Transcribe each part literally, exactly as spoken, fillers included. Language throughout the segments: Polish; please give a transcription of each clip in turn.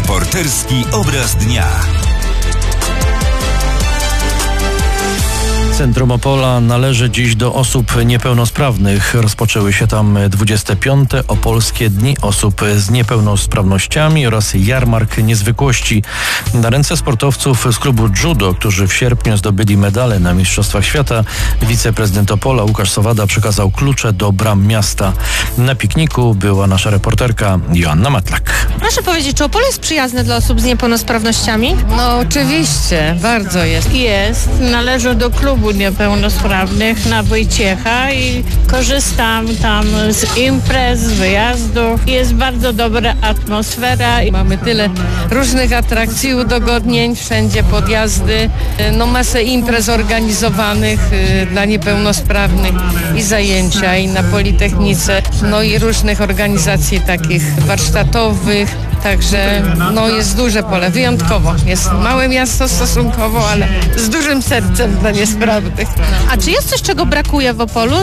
Reporterski obraz dnia. Centrum Opola należy dziś do osób niepełnosprawnych. Rozpoczęły się tam dwudzieste piąte Opolskie Dni Osób z Niepełnosprawnościami oraz Jarmark Niezwykłości. Na ręce sportowców z klubu judo, którzy w sierpniu zdobyli medale na Mistrzostwach Świata, wiceprezydent Opola Łukasz Sowada przekazał klucze do bram miasta. Na pikniku była nasza reporterka Joanna Matlak. Proszę powiedzieć, czy Opole jest przyjazne dla osób z niepełnosprawnościami? No oczywiście, bardzo jest. Jest, należę do klubu niepełnosprawnych na Wojciecha i korzystam tam z imprez, z wyjazdów. Jest bardzo dobra atmosfera. Mamy tyle różnych atrakcji, udogodnień, wszędzie podjazdy, no masę imprez organizowanych y, dla niepełnosprawnych i zajęcia i na Politechnice, no i różnych organizacji takich warsztatowych. Także no jest duże pole, wyjątkowo. Jest małe miasto stosunkowo, ale z dużym sercem dla niesprawnych. A czy jest coś, czego brakuje w Opolu?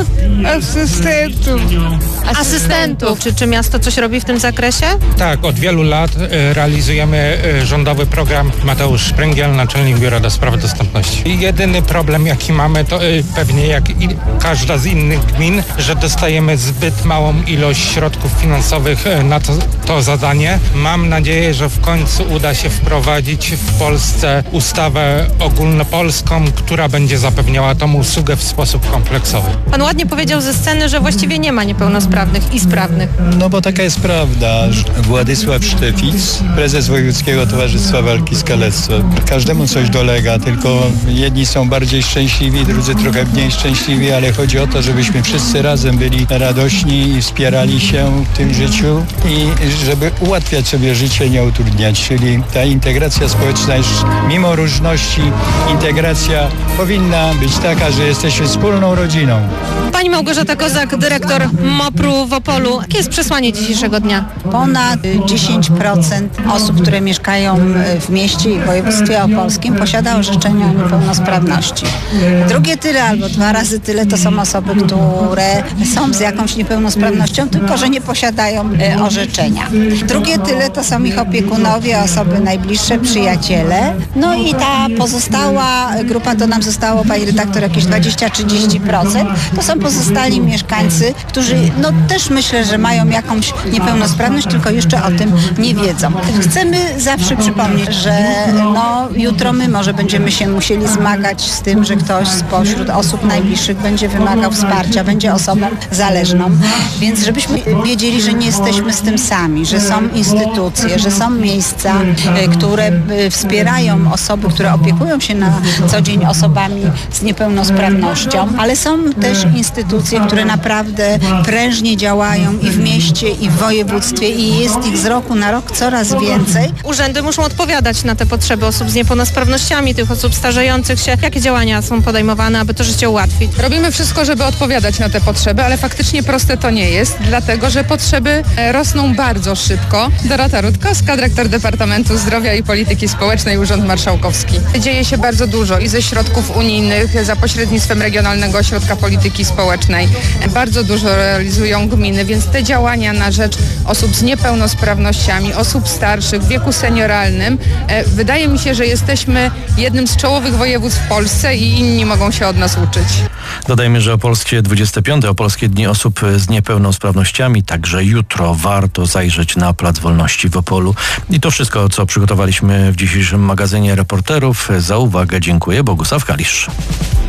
Asystentów. Asystentów. Czy, czy miasto coś robi w tym zakresie? Tak, od wielu lat e, realizujemy e, rządowy program. Mateusz Szpręgiel, naczelnik Biura do Spraw Dostępności. I jedyny problem, jaki mamy, to e, pewnie jak i każda z innych gmin, że dostajemy zbyt małą ilość środków finansowych e, na to, to zadanie. Mam nadzieję, że w końcu uda się wprowadzić w Polsce ustawę ogólnopolską, która będzie zapewniała tą usługę w sposób kompleksowy. Pan ładnie powiedział ze sceny, że właściwie nie ma niepełnosprawnych i sprawnych. No bo taka jest prawda. Władysław Sztefic, prezes Wojewódzkiego Towarzystwa Walki z Kalectwem. Każdemu coś dolega, tylko jedni są bardziej szczęśliwi, drudzy trochę mniej szczęśliwi, ale chodzi o to, żebyśmy wszyscy razem byli radośni i wspierali się w tym życiu i żeby ułatwiać sobie życie, nie utrudniać. Czyli ta integracja społeczna już mimo różności, integracja powinna być taka, że jesteśmy wspólną rodziną. Pani Małgorzata Kozak, dyrektor MOPR-u w Opolu. Jakie jest przesłanie dzisiejszego dnia? Ponad dziesięć procent osób, które mieszkają w mieście i w województwie opolskim, posiada orzeczenie o niepełnosprawności. Drugie tyle albo dwa razy tyle to są osoby, które są z jakąś niepełnosprawnością, tylko że nie posiadają orzeczenia. Drugie tyle to są ich opiekunowie, osoby najbliższe, przyjaciele. No i ta pozostała grupa, to nam zostało, pani redaktor, jakieś dwadzieścia do trzydziestu procent, to są pozostali mieszkańcy, którzy no też myślę, że mają jakąś niepełnosprawność, tylko jeszcze o tym nie wiedzą. Chcemy zawsze przypomnieć, że no jutro my może będziemy się musieli zmagać z tym, że ktoś spośród osób najbliższych będzie wymagał wsparcia, będzie osobą zależną. Więc żebyśmy wiedzieli, że nie jesteśmy z tym sami, że są instytucje, że są miejsca, które wspierają osoby, które opiekują się na co dzień osobami z niepełnosprawnością, ale są też instytucje, które naprawdę prężnie działają i w mieście, i w województwie i jest ich z roku na rok coraz więcej. Urzędy muszą odpowiadać na te potrzeby osób z niepełnosprawnościami, tych osób starzejących się. Jakie działania są podejmowane, aby to życie ułatwić? Robimy wszystko, żeby odpowiadać na te potrzeby, ale faktycznie proste to nie jest, dlatego że potrzeby rosną bardzo szybko. Dorota Rutkowska, dyrektor Departamentu Zdrowia i Polityki Społecznej, Urząd Marszałkowski. Dzieje się bardzo dużo i ze środków unijnych, za pośrednictwem Regionalnego Ośrodka Polityki Społecznej. Bardzo dużo realizują gminy, więc te działania na rzecz osób z niepełnosprawnościami, osób starszych, w wieku senioralnym, e, wydaje mi się, że jesteśmy jednym z czołowych województw w Polsce i inni mogą się od nas uczyć. Dodajmy, że Opolskie dwudzieste piąte Opolskie Dni Osób z Niepełnosprawnościami także jutro warto zajrzeć na Plac Wolności w Opolu. I to wszystko, co przygotowaliśmy w dzisiejszym magazynie reporterów. Za uwagę dziękuję. Bogusław Kalisz.